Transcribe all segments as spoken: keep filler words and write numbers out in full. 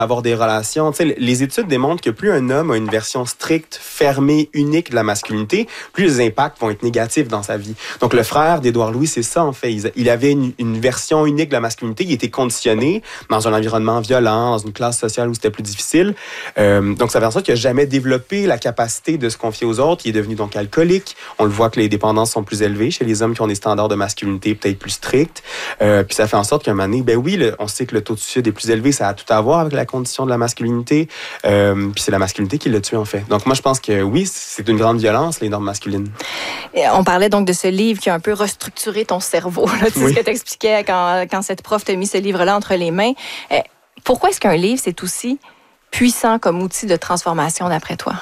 avoir des relations. Tu sais, les études démontrent que plus un homme a une version stricte, fermée, unique de la masculinité, plus les impacts vont être négatifs dans sa vie. Donc, le frère d'Édouard Louis, c'est ça, en fait. Il avait une, une version unique de la masculinité. Il était conditionné dans un environnement violent, dans une classe sociale où c'était plus difficile. Euh, donc, ça fait en sorte qu'il n'a jamais développé la capacité de se confier aux autres. Il est devenu donc alcoolique. On le voit que les dépendances sont plus élevées chez les hommes qui ont des standards de masculinité peut-être plus stricts. Euh, puis ça fait en sorte qu'à un moment donné, ben oui, le, on sait que le taux de suicide est plus élevé. Ça a tout à voir avec la condition de la masculinité. Euh, puis c'est la masculinité qui l'a tué, en fait. Donc moi, je pense que oui, c'est une grande violence, les normes masculines. Et on parlait donc de ce livre qui a un peu restructuré ton cerveau. Là, tu sais, oui. Ce que tu expliquais quand, quand cette prof t'a mis ce livre-là entre les mains. Euh, pourquoi est-ce qu'un livre, c'est aussi puissant comme outil de transformation d'après toi?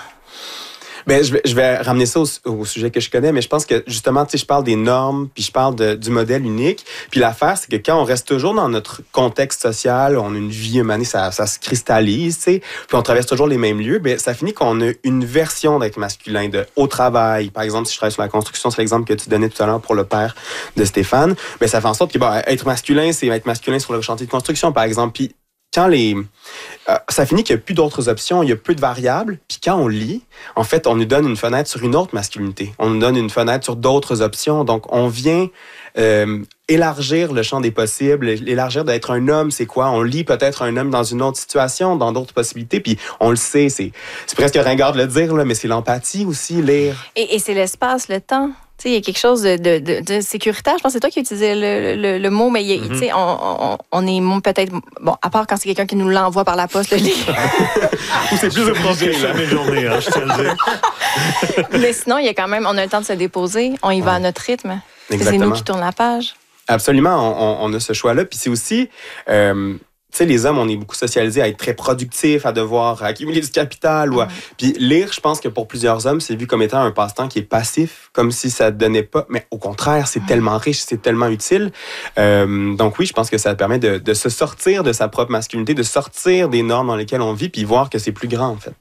Ben, je vais, je vais ramener ça au, au sujet que je connais, mais je pense que justement, tu sais, je parle des normes, puis je parle de, du modèle unique. Puis l'affaire, c'est que quand on reste toujours dans notre contexte social, on a une vie, une année, ça, ça se cristallise, tu sais, puis on traverse toujours les mêmes lieux, ben ça finit qu'on a une version d'être masculin, de au travail. Par exemple, si je travaille sur la construction, c'est l'exemple que tu donnais tout à l'heure pour le père de Stéphane, ben ça fait en sorte que bon, être masculin, c'est être masculin sur le chantier de construction, par exemple. Puis quand les... Euh, ça finit qu'il n'y a plus d'autres options, il y a peu de variables. Puis quand on lit, en fait, on nous donne une fenêtre sur une autre masculinité. On nous donne une fenêtre sur d'autres options. Donc, on vient euh, élargir le champ des possibles, élargir d'être un homme, c'est quoi? On lit peut-être un homme dans une autre situation, dans d'autres possibilités. Puis on le sait, c'est, c'est presque ringard de le dire, là, mais c'est l'empathie aussi, lire. Et, et c'est l'espace, le temps. Tu sais, il y a quelque chose de, de, de, de sécuritaire. Je pense que c'est toi qui utilisais le, le, le mot, mais il y a, mm-hmm. tu sais, on, on, on est peut-être... Bon, à part quand c'est quelqu'un qui nous l'envoie par la poste, le livre. Ou c'est plus approprié la même journée, hein, je tiens à le dire. Mais sinon, il y a quand même... On a le temps de se déposer. On y va ouais. à notre rythme. Exactement. C'est nous qui tournons la page. Absolument. On, on a ce choix-là. Puis c'est aussi... Euh, tu sais, les hommes, on est beaucoup socialisés à être très productifs, à devoir accumuler du capital. Ou à... mm. Puis lire, je pense que pour plusieurs hommes, c'est vu comme étant un passe-temps qui est passif, comme si ça ne donnait pas. Mais au contraire, c'est mm. tellement riche, c'est tellement utile. Euh, donc oui, je pense que ça permet de, de se sortir de sa propre masculinité, de sortir des normes dans lesquelles on vit, puis voir que c'est plus grand, en fait.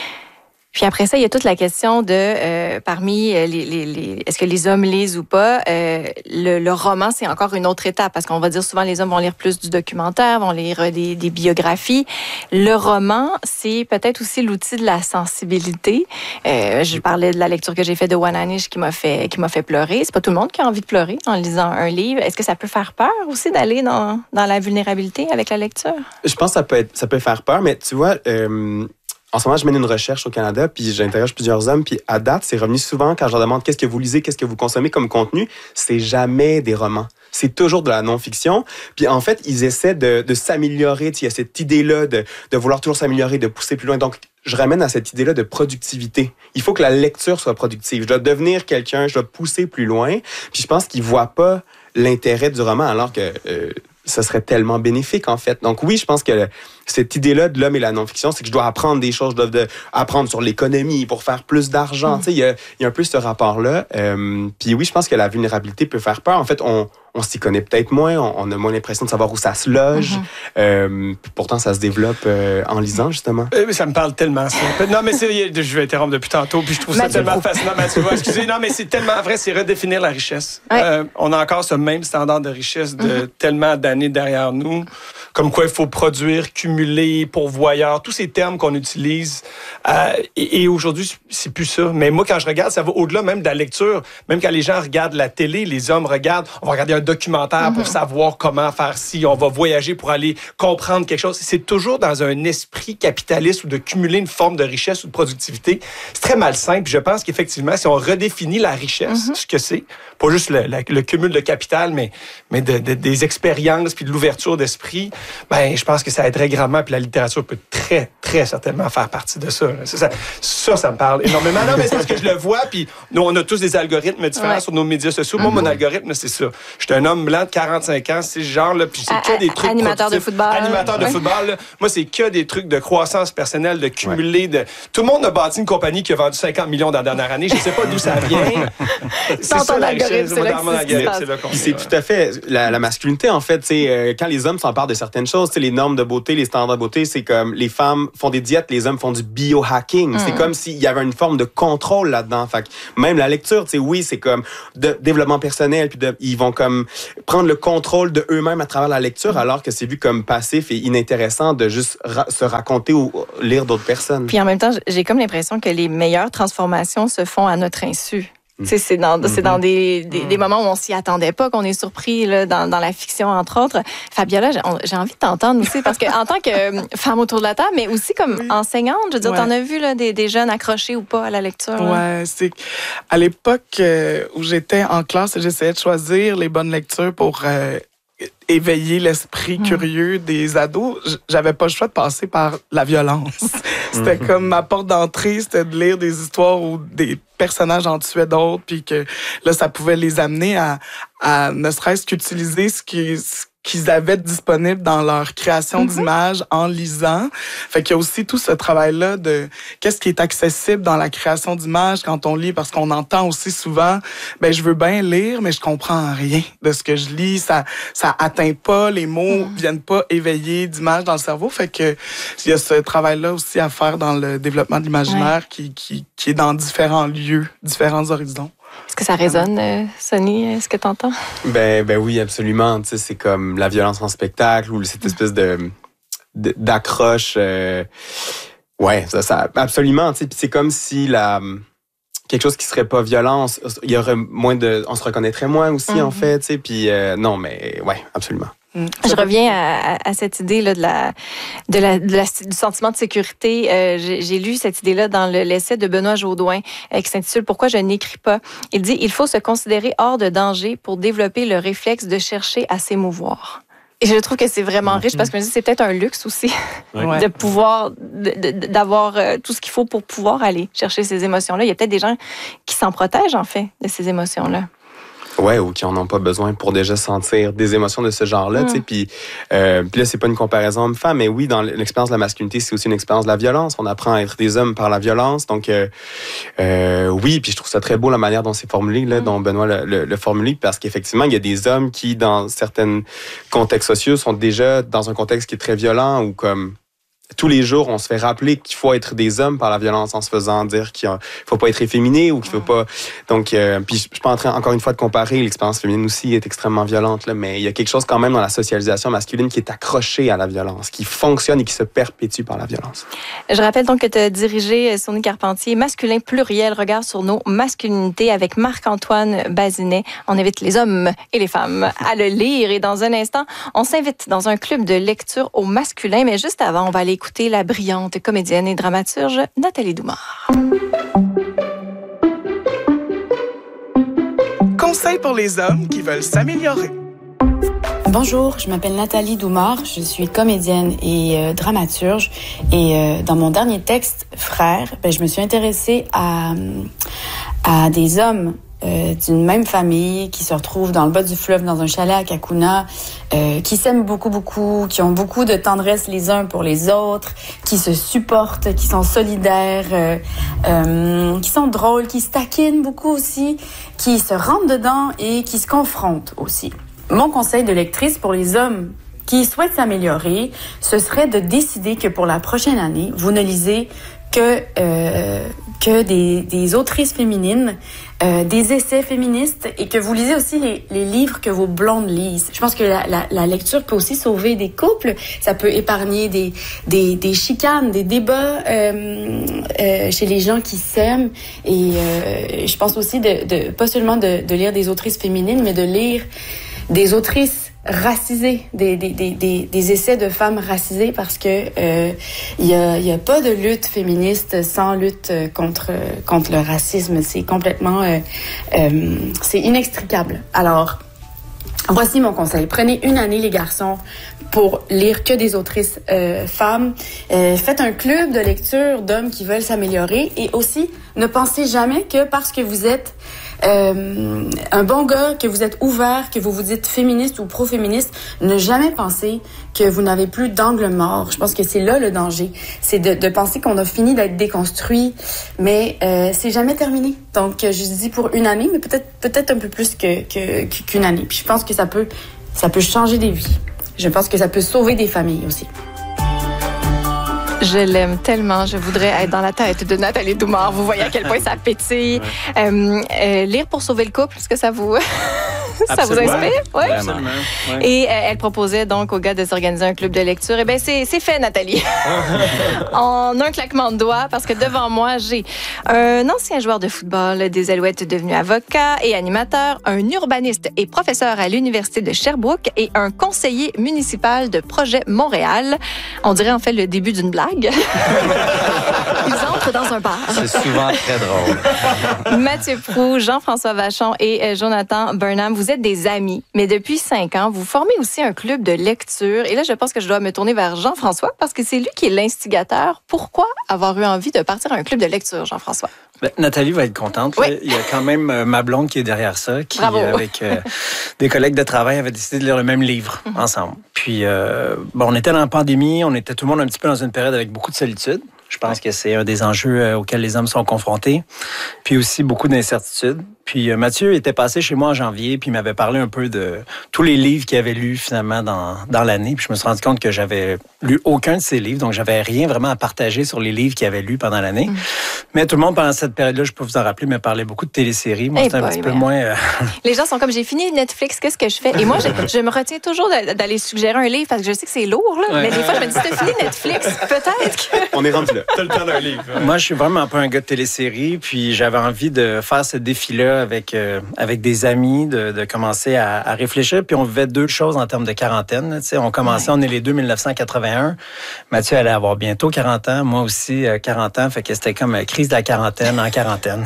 Puis après ça, il y a toute la question de, euh, parmi les, les, les... Est-ce que les hommes lisent ou pas? Euh, le, le roman, c'est encore une autre étape, parce qu'on va dire souvent les hommes vont lire plus du documentaire, vont lire des, des biographies. Le roman, c'est peut-être aussi l'outil de la sensibilité. Euh, je parlais de la lecture que j'ai faite de Wananish qui m'a fait, qui m'a fait pleurer. C'est pas tout le monde qui a envie de pleurer en lisant un livre. Est-ce que ça peut faire peur aussi d'aller dans, dans la vulnérabilité avec la lecture? Je pense que ça peut, être, ça peut faire peur, mais tu vois... Euh... En ce moment, je mène une recherche au Canada, puis j'interroge plusieurs hommes, puis à date, c'est revenu souvent quand je leur demande qu'est-ce que vous lisez, qu'est-ce que vous consommez comme contenu, c'est jamais des romans. C'est toujours de la non-fiction. Puis en fait, ils essaient de, de s'améliorer. Il y a cette idée-là de, de vouloir toujours s'améliorer, de pousser plus loin. Donc, je ramène à cette idée-là de productivité. Il faut que la lecture soit productive. Je dois devenir quelqu'un, je dois pousser plus loin. Puis je pense qu'ils ne voient pas l'intérêt du roman, alors que... Euh, ça serait tellement bénéfique, en fait. Donc oui, je pense que cette idée-là de l'homme et la non-fiction, c'est que je dois apprendre des choses, je dois de, apprendre sur l'économie pour faire plus d'argent. Mm. Tu sais, il y a, il y a un peu ce rapport-là. Euh, puis oui, je pense que la vulnérabilité peut faire peur. En fait, on, on s'y connaît peut-être moins, on, on a moins l'impression de savoir où ça se loge. Mm-hmm. Euh, pourtant, ça se développe euh, en lisant, justement. Euh, ça me parle tellement, ça. Non, mais c'est, je vais interrompre depuis tantôt, puis je trouve ça Mathieu. tellement fascinant. Mathieu, excusez, non, mais c'est tellement vrai, c'est redéfinir la richesse. Ouais. Euh, on a encore ce même standard de richesse de mm-hmm. tellement d'années derrière nous, comme quoi il faut produire, cumuler, pourvoyeur, tous ces termes qu'on utilise. Euh, et, et aujourd'hui, c'est plus ça. Mais moi, quand je regarde, ça va au-delà même de la lecture. Même quand les gens regardent la télé, les hommes regardent, on va regarder un documentaire mm-hmm. pour savoir comment faire ci, on va voyager pour aller comprendre quelque chose. C'est toujours dans un esprit capitaliste ou de cumuler une forme de richesse ou de productivité. C'est très malsain. Puis je pense qu'effectivement, si on redéfinit la richesse, mm-hmm. ce que c'est, pas juste le, le, le cumul de capital, mais, mais de, de, des expériences puis de l'ouverture d'esprit, ben je pense que ça aiderait grandement. Puis la littérature peut très, très certainement faire partie de ça. Ça, ça, ça, ça me parle énormément. Non, mais c'est parce que je le vois, puis nous, on a tous des algorithmes différents ouais. sur nos médias sociaux. Mm-hmm. Moi, mon algorithme, c'est ça. Je suis un homme blanc de quarante-cinq ans, c'est ce genre-là, puis c'est que des trucs animateur de football. Animateur de ouais. football, là. Moi, c'est que des trucs de croissance personnelle, de cumuler, ouais. de... Tout le monde a bâti une compagnie qui a vendu cinquante millions dans la dernière année. Je ne sais pas d'où ça vient. c'est ça, la richesse. C'est, dans mon algorithme, c'est là qu'on c'est tout à fait la, la masculinité, en fait, c'est euh, quand les hommes s'emparent de certaines choses, les normes de beauté, les standards de beauté, c'est comme les femmes font des diètes, les hommes font du biohacking. Mm. C'est comme s'il y avait une forme de contrôle là-dedans. Fait que même la lecture, tu sais, oui, c'est comme de développement personnel, puis de, ils vont comme prendre le contrôle de eux-mêmes à travers la lecture, mm. alors que c'est vu comme passif et inintéressant de juste ra- se raconter ou lire d'autres personnes. Puis en même temps, j'ai comme l'impression que les meilleures transformations se font à notre insu. Mm. C'est dans, mm-hmm. c'est dans des, des, des moments où on s'y attendait pas, qu'on est surpris là, dans, dans la fiction, entre autres. Fabiola, j'ai, j'ai envie de t'entendre aussi, parce qu'en tant que femme autour de la table, mais aussi comme oui. enseignante, je veux dire, ouais. t'en as vu là, des, des jeunes accrochés ou pas à la lecture? Ouais, c'est à l'époque euh, où j'étais en classe, j'essayais de choisir les bonnes lectures pour euh, éveiller l'esprit mmh. curieux des ados. J'avais pas le choix de passer par la violence. C'était mmh. comme ma porte d'entrée, c'était de lire des histoires où des personnages en tuaient d'autres, puis que là, ça pouvait les amener à, à ne serait-ce qu'utiliser ce qui, ce qu'ils avaient disponible dans leur création mm-hmm. d'images en lisant. Fait qu'il y a aussi tout ce travail-là de qu'est-ce qui est accessible dans la création d'images quand on lit, parce qu'on entend aussi souvent, ben je veux bien lire, mais je comprends rien de ce que je lis. Ça, ça atteint pas, les mots mm. viennent pas éveiller d'images dans le cerveau. Fait que il y a ce travail-là aussi à faire dans le développement de l'imaginaire ouais. qui, qui, qui est dans différents lieux, différents horizons. Est-ce que ça résonne, euh, Sonny? Est-ce que tu entends? Ben, ben oui, absolument. Tu sais, c'est comme la violence en spectacle ou cette espèce de, de d'accroche. Euh, ouais, ça, ça absolument. Tu sais, puis c'est comme si la quelque chose qui serait pas violent, il y aurait moins de, on se reconnaîtrait moins aussi mm-hmm. en fait. Tu sais, puis euh, non, mais ouais, absolument. Je reviens à, à cette idée là de la, de la, de la du sentiment de sécurité. Euh, j'ai, j'ai lu cette idée-là dans le, l'essai de Benoît Jaudoin euh, qui s'intitule « Pourquoi je n'écris pas ». Il dit « Il faut se considérer hors de danger pour développer le réflexe de chercher à s'émouvoir ». Et je trouve que c'est vraiment riche parce que je me dis c'est peut-être un luxe aussi ouais. de pouvoir, de, de, d'avoir tout ce qu'il faut pour pouvoir aller chercher ces émotions-là. Il y a peut-être des gens qui s'en protègent en fait de ces émotions-là. Ouais, ou qui en ont pas besoin pour déjà sentir des émotions de ce genre-là, mm. tu sais. Puis, euh, puis là, c'est pas une comparaison homme-femme, mais oui, dans l'expérience de la masculinité, c'est aussi une expérience de la violence. On apprend à être des hommes par la violence. Donc, euh, euh, oui, puis je trouve ça très beau la manière dont c'est formulé, là, mm. dont Benoît le, le, le formulé, parce qu'effectivement, il y a des hommes qui, dans certains contextes sociaux, sont déjà dans un contexte qui est très violent ou comme tous les jours, on se fait rappeler qu'il faut être des hommes par la violence en se faisant dire qu'il faut pas être efféminé ou qu'il faut pas. Donc, euh, puis je suis pas en train encore une fois de comparer. L'expérience féminine aussi est extrêmement violente là, mais il y a quelque chose quand même dans la socialisation masculine qui est accroché à la violence, qui fonctionne et qui se perpétue par la violence. Je rappelle donc que tu as dirigé Sonny Carpentier, Masculin pluriel, regard sur nos masculinités avec Marc-Antoine Bazinet. On invite les hommes et les femmes à le lire et dans un instant, on s'invite dans un club de lecture au masculin, mais juste avant, on va aller écouter la brillante comédienne et dramaturge Nathalie Doumard. Conseil pour les hommes qui veulent s'améliorer. Bonjour, je m'appelle Nathalie Doumard, je suis comédienne et euh, dramaturge. Et euh, dans mon dernier texte, Frères, ben, je me suis intéressée à, à des hommes Euh, d'une même famille qui se retrouvent dans le bas du fleuve dans un chalet à Kakuna, euh, qui s'aiment beaucoup, beaucoup, qui ont beaucoup de tendresse les uns pour les autres, qui se supportent, qui sont solidaires, euh, euh, qui sont drôles, qui se taquinent beaucoup aussi, qui se rentrent dedans et qui se confrontent aussi. Mon conseil de lectrice pour les hommes qui souhaitent s'améliorer, ce serait de décider que pour la prochaine année, vous ne lisez que euh, que des, des autrices féminines, euh, des essais féministes et que vous lisez aussi les, les livres que vos blondes lisent. Je pense que la, la, la lecture peut aussi sauver des couples, ça peut épargner des, des, des chicanes, des débats euh, euh, chez les gens qui s'aiment. Et euh, je pense aussi de, de pas seulement de, de lire des autrices féminines, mais de lire des autrices racisées, des, des, des, des, des essais de femmes racisées, parce que euh, y a, y a pas de lutte féministe sans lutte contre, contre le racisme. C'est complètement... Euh, euh, c'est inextricable. Alors, voici mon conseil. Prenez une année, les garçons, pour lire que des autrices euh, femmes. Euh, faites un club de lecture d'hommes qui veulent s'améliorer. Et aussi, ne pensez jamais que parce que vous êtes euh, un bon gars, que vous êtes ouvert, que vous vous dites féministe ou pro-féministe, ne jamais penser que vous n'avez plus d'angle mort. Je pense que c'est là le danger. C'est de, de penser qu'on a fini d'être déconstruit, mais euh, c'est jamais terminé. Donc, je dis pour une année, mais peut-être peut-être un peu plus que, que, qu'une année. Puis je pense que ça peut, ça peut changer des vies. Je pense que ça peut sauver des familles aussi. Je l'aime tellement. Je voudrais être dans la tête de Nathalie Doumard. Vous voyez à quel point ça pétille. Ouais. Euh, euh, lire pour sauver le couple, est-ce que ça vous... ça vous inspire? Oui. Absolument. Ouais. Et euh, elle proposait donc aux gars de s'organiser un club de lecture. Eh bien, c'est, c'est fait, Nathalie. En un claquement de doigts, parce que devant moi, j'ai un ancien joueur de football des Alouettes devenu avocat et animateur, un urbaniste et professeur à l'Université de Sherbrooke et un conseiller municipal de Projet Montréal. On dirait en fait le début d'une blague. Ils entrent dans un bar. C'est souvent très drôle. Mathieu Proulx, Jean-François Vachon et Jonathan Burnham, vous êtes des amis, mais depuis cinq ans, vous formez aussi un club de lecture. Et là, je pense que je dois me tourner vers Jean-François parce que c'est lui qui est l'instigateur. Pourquoi avoir eu envie de partir à un club de lecture, Jean-François? Ben, Nathalie va être contente. Oui. Il y a quand même euh, ma blonde qui est derrière ça, qui, Bravo. euh, avec euh, des collègues de travail, avait décidé de lire le même livre mm-hmm. ensemble. Puis, euh, bon, on était dans la pandémie, on était tout le monde un petit peu dans une période avec beaucoup de solitude. Je pense que c'est un des enjeux euh, auxquels les hommes sont confrontés. Puis aussi beaucoup d'incertitudes. Puis euh, Mathieu était passé chez moi en janvier, puis il m'avait parlé un peu de tous les livres qu'il avait lus finalement dans, dans l'année. Puis je me suis rendu compte que j'avais lu aucun de ces livres, donc j'avais rien vraiment à partager sur les livres qu'il avait lus pendant l'année. Mm. Mais tout le monde, pendant cette période-là, je peux vous en rappeler, me parlait beaucoup de téléséries. Moi, hey c'était boy, un petit peu man. moins... Euh... Les gens sont comme, j'ai fini Netflix, qu'est-ce que je fais? Et moi, je, je me retiens toujours d'aller suggérer un livre parce que je sais que c'est lourd, là. Ouais. Mais des fois, je me dis, t'as fini Netflix? Peut-être que... On est rendu là. T'as le temps d'un livre. Moi, je suis vraiment pas un gars de télésérie, puis j'avais envie de faire ce défi-là avec, euh, avec des amis, de, de commencer à, à réfléchir. Puis on vivait deux choses en termes de quarantaine. Tu sais, on commençait, ouais. on est les deux mille neuf cent quatre-vingt-un. Mathieu allait avoir bientôt quarante ans, moi aussi euh, quarante ans. Fait que c'était comme euh, crise de la quarantaine en quarantaine.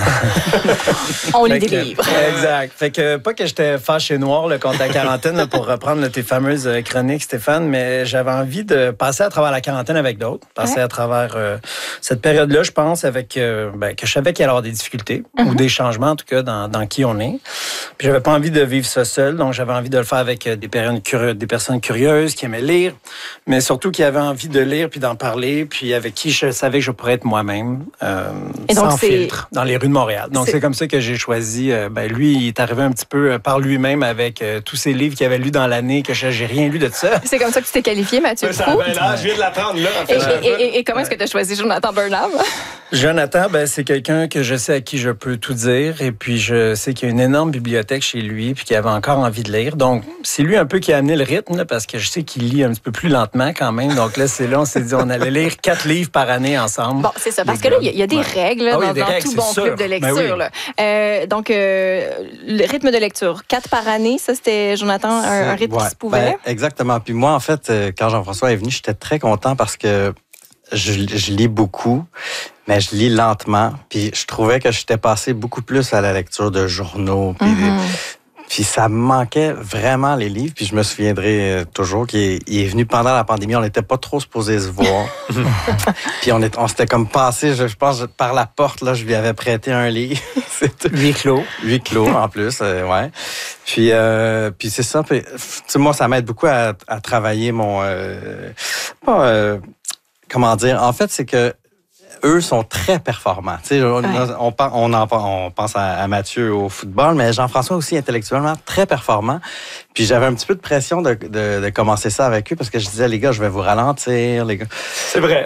On lit des livres. Exact. Fait que pas que j'étais fâché noir là, contre la quarantaine, là, pour reprendre là, tes fameuses chroniques, Stéphane, mais j'avais envie de passer à travers la quarantaine avec d'autres, passer ouais. à travers euh, cette période-là, je pense, avec euh, ben, que je savais qu'il allait y avoir des difficultés mm-hmm. ou des changements, en tout cas, dans, dans qui on est. Puis j'avais pas envie de vivre ça seul, donc j'avais envie de le faire avec des, curieux, des personnes curieuses qui aimaient lire, mais surtout qui avaient envie de lire puis d'en parler, puis avec qui je savais que je pourrais être moi-même, euh, Et donc sans c'est... filtre, dans les rues de Montréal. Donc c'est, c'est comme ça que j'ai choisi. Euh, ben, lui, il est arrivé un petit peu par lui-même avec euh, tous ses livres qu'il avait lus dans l'année, que je, j'ai rien lu de ça. C'est comme ça que tu t'es qualifié, Mathieu Proulx. Ben là, je viens de l'apprendre, là. En fait. et, et, et, et comment est-ce que tu as choisi Jonathan Burnham? Jonathan, ben, c'est quelqu'un que je sais à qui je peux tout dire, et puis je sais qu'il y a une énorme bibliothèque chez lui, puis qu'il avait encore envie de lire. Donc, c'est lui un peu qui a amené le rythme, là, parce que je sais qu'il lit un petit peu plus lentement quand même. Donc là, c'est là, on s'est dit, on allait lire quatre livres par année ensemble. Bon, c'est ça, parce que là, il y, y a des ouais. règles là, ah oui, dans, des dans règles, tout bon sûr. Club de lecture. Ben oui. là. Euh, donc, euh, le rythme de lecture, quatre par année, ça, c'était, Jonathan, un, un rythme ouais. qui se pouvait? Ben, exactement. Puis moi, en fait, quand Jean-François est venu, j'étais très content parce que je, je lis beaucoup, mais je lis lentement. Puis je trouvais que j'étais passé beaucoup plus à la lecture de journaux. Puis, mm-hmm. puis ça me manquait vraiment, les livres. Puis je me souviendrai toujours qu'il est, il est venu pendant la pandémie. On n'était pas trop supposés se voir. Puis on, est, on s'était comme passé, je, je pense, par la porte. Là, je lui avais prêté un livre. Huit clos. Huit clos, en plus, euh, ouais. Puis, euh, puis c'est ça. Puis, tu sais, moi, ça m'aide beaucoup à, à travailler mon... Euh, pas, euh, comment dire? En fait, c'est que eux sont très performants. Tu sais, on, ouais. on, on, en, on pense à, à Mathieu au football, mais Jean-François aussi intellectuellement très performant. Puis j'avais un petit peu de pression de, de, de commencer ça avec eux parce que je disais, les gars, je vais vous ralentir, les gars. C'est vrai.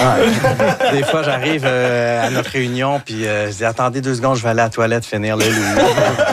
Ouais. Des fois, j'arrive euh, à notre réunion, puis euh, je dis, attendez deux secondes, je vais aller à la toilette finir le livre.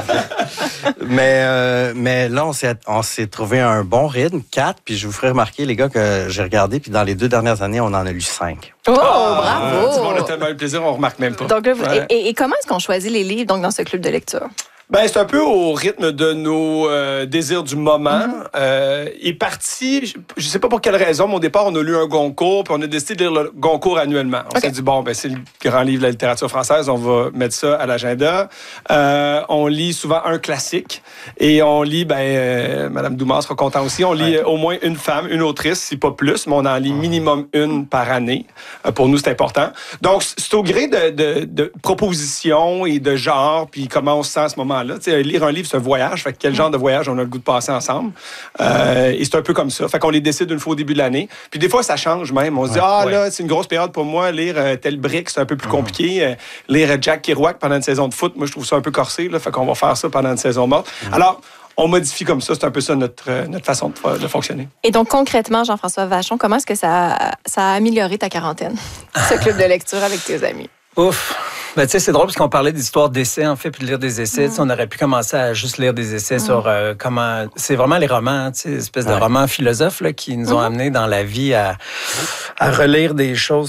mais, euh, mais là, on s'est, on s'est trouvé un bon rythme, quatre, puis je vous ferai remarquer, les gars, que j'ai regardé, puis dans les deux dernières années, on en a lu cinq. Oh, ah, bravo! On a tellement eu plaisir, on remarque même pas. Donc, là, ouais. et, et comment est-ce qu'on choisit les livres donc, dans ce club de lecture? Ben, c'est un peu au rythme de nos euh, désirs du moment. Mm-hmm. Euh, il est parti, je ne sais pas pour quelle raison, mais au départ, on a lu un Goncourt, puis on a décidé de lire le Goncourt annuellement. On okay. s'est dit, bon, ben c'est le grand livre de la littérature française, on va mettre ça à l'agenda. Euh, on lit souvent un classique, et on lit, ben, euh, Mme Doumard sera content aussi, on lit ouais. au moins une femme, une autrice, si pas plus, mais on en lit minimum une par année. Euh, pour nous, c'est important. Donc, c'est au gré de, de, de propositions et de genre, puis comment on se sent à ce moment-là. Là. Lire un livre, c'est un voyage. Fait que quel genre de voyage on a le goût de passer ensemble? Euh, et c'est un peu comme ça. Fait qu'on les décide une fois au début de l'année. Puis des fois, ça change même. On se ouais, dit, ah ouais. là, c'est une grosse période pour moi. Lire euh, tel brick, c'est un peu plus mmh. compliqué. Euh, lire Jack Kerouac pendant une saison de foot, moi, je trouve ça un peu corsé. Là, fait qu'on va faire ça pendant une saison morte. Mmh. Alors, on modifie comme ça. C'est un peu ça notre, notre façon de, de fonctionner. Et donc, concrètement, Jean-François Vachon, comment est-ce que ça a, ça a amélioré ta quarantaine, ce club de lecture avec tes amis? Ouf! Ben, tu sais, c'est drôle parce qu'on parlait d'histoire d'essais, en fait, puis de lire des essais. Mm. On aurait pu commencer à juste lire des essais mm. sur euh, comment... C'est vraiment les romans, tu sais, espèce ouais. de romans philosophes là, qui nous ont mm. amenés dans la vie à, à relire des choses